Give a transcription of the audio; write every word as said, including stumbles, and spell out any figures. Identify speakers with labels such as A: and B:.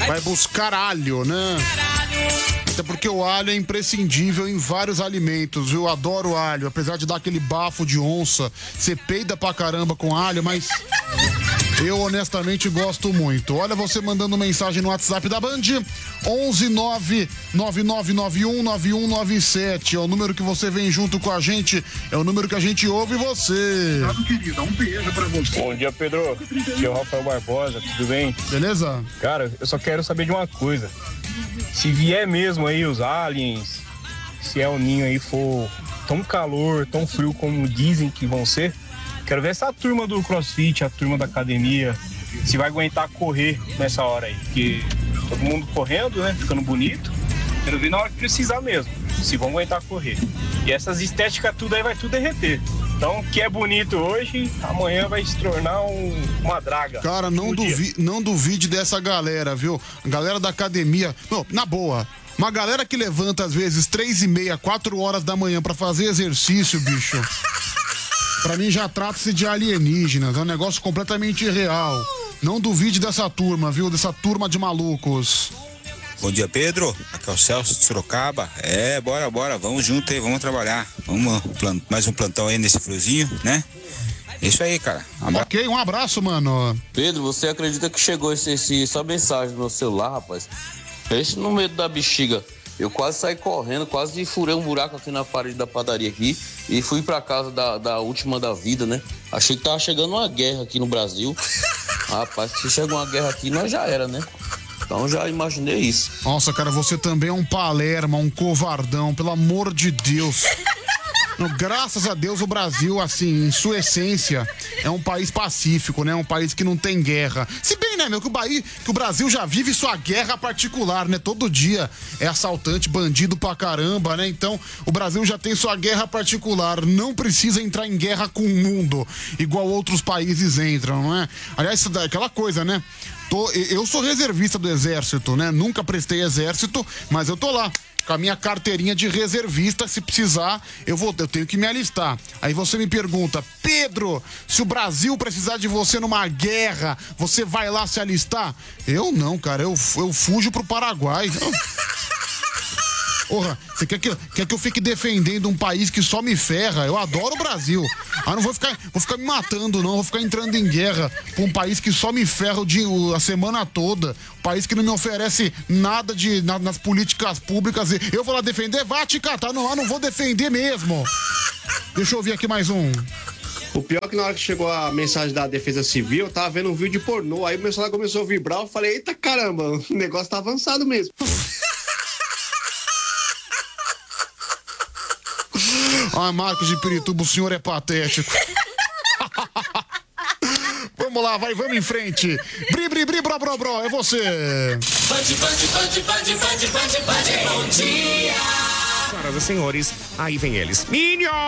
A: vai buscar alho, né? Até porque o alho é imprescindível em vários alimentos, viu? Eu adoro alho, apesar de dar aquele bafo de onça. Você peida pra caramba com alho, mas eu honestamente gosto muito. Olha você mandando mensagem no WhatsApp da Band, onze nove nove nove nove um nove um nove sete. É o número que você vem junto com a gente, é o número que a gente ouve você.
B: Um beijo pra você. Bom dia, Pedro. Aqui é o Rafael Barbosa, tudo bem?
A: Beleza?
B: Cara, eu só quero saber de uma coisa. Se vier mesmo aí os aliens, se é o ninho aí for tão calor, tão frio como dizem que vão ser, quero ver essa turma do CrossFit, a turma da academia, se vai aguentar correr nessa hora aí, porque todo mundo correndo, né, ficando bonito. Quero ver na hora que precisar mesmo, se vão aguentar correr. E essas estéticas tudo aí vai tudo derreter. Então, o que é bonito hoje, amanhã vai se tornar um, uma draga.
A: Cara, não, duvi não duvide dessa galera, viu? A galera da academia, não, na boa, uma galera que levanta às vezes três e meia, quatro horas da manhã pra fazer exercício, bicho. Pra mim já trata-se de alienígenas, é um negócio completamente irreal. Não duvide dessa turma, viu? Dessa turma de malucos.
C: Bom dia, Pedro. Aqui é o Celso de Sorocaba. É, bora, bora. Vamos junto aí, vamos trabalhar. Vamos mais um plantão aí nesse friozinho, né? É isso aí, cara.
A: Um ok, um abraço, mano.
D: Pedro, você acredita que chegou esse, esse, essa mensagem no meu celular, rapaz? Peixe no meio da bexiga. Eu quase saí correndo, quase furei um buraco aqui na parede da padaria aqui e fui pra casa da, da última da vida, né? Achei que tava chegando uma guerra aqui no Brasil. Rapaz, se chega uma guerra aqui, nós já era, né? Então já imaginei isso.
A: Nossa, cara, você também é um palerma, um covardão, pelo amor de Deus. Graças a Deus o Brasil, assim, em sua essência, é um país pacífico, né? Um país que não tem guerra. Se bem, né, meu, que o, Bahia, que o Brasil já vive sua guerra particular, né? Todo dia é assaltante, bandido pra caramba, né? Então, o Brasil já tem sua guerra particular. Não precisa entrar em guerra com o mundo, igual outros países entram, não é? Aliás, aquela coisa, né? Tô, eu sou reservista do exército, né? Nunca prestei exército, mas eu tô lá com a minha carteirinha de reservista. Se precisar, eu vou, eu tenho que me alistar. Aí você me pergunta, Pedro, se o Brasil precisar de você numa guerra, você vai lá se alistar? Eu não, cara, eu, eu fujo pro Paraguai. Porra, você quer que, quer que eu fique defendendo um país que só me ferra? Eu adoro o Brasil. Ah, não vou ficar, vou ficar me matando, não. Vou ficar entrando em guerra com um país que só me ferra o dia, a semana toda. Um país que não me oferece nada de, na, nas políticas públicas. Eu vou lá defender? Vá te catar. Não, eu não vou defender mesmo. Deixa eu ouvir aqui mais um.
E: O pior é que na hora que chegou a mensagem da Defesa Civil, eu tava vendo um vídeo de pornô. Aí o meu celular começou a vibrar. Eu falei, eita caramba, o negócio tá avançado mesmo.
A: Ah, Marcos de Pirituba, o senhor é patético. Vamos lá, vai, vamos em frente. Bri, bri, bri, bro, bro, bro, é você.
F: Bande, bande, bande, bande, bande, bande, bande, bom dia.
G: Senhoras e senhores, aí vem eles. Minions!